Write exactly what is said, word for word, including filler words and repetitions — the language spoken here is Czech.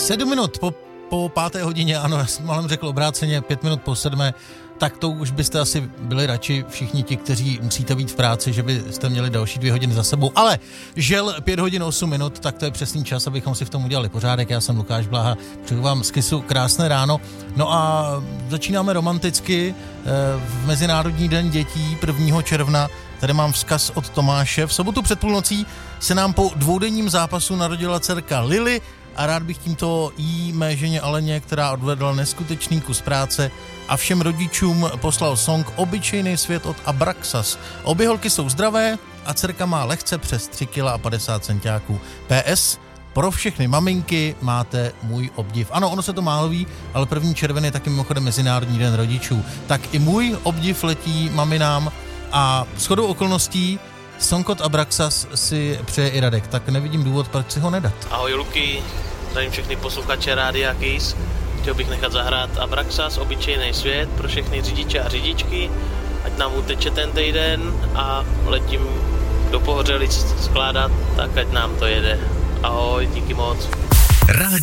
Sedm minut po, po páté hodině, ano, já jsem malem řekl obráceně, pět minut po sedmé, tak to už byste asi byli radši všichni ti, kteří musíte být v práci, že byste měli další dvě hodiny za sebou. Ale žel pět hodin osm minut, tak to je přesný čas, abychom si v tom udělali pořádek. Já jsem Lukáš Blaha, přeju vám z Kissu krásné ráno. No a začínáme romanticky v Mezinárodní den dětí prvního června. Tady mám vzkaz od Tomáše. V sobotu před půlnocí se nám po dvoudenním zápasu narodila dcerka Lily a rád bych tímto jí mé ženě Aleně, která odvedla neskutečný kus práce, a všem rodičům poslal song Obyčejný svět od Abraxas. Obě holky jsou zdravé a dcerka má lehce přes tři kila a padesát centiáků. P S. Pro všechny maminky máte můj obdiv. Ano, ono se to málo ví, ale první červen je taky mimochodem Mezinárodní den rodičů. Tak i můj obdiv letí maminám a shodou okolností song od Abraxas si přeje i Radek, tak nevidím důvod, proč si ho nedat. Ahoj Luky, zdravím všechny posluchače Rádia Kiss. Chtěl bych nechat zahrát Abraxas, Obyčejný svět, pro všechny řidiče a řidičky, ať nám uteče ten týden a letím do Pohořelic skládat, tak ať nám to jede. Ahoj, díky moc. Rádio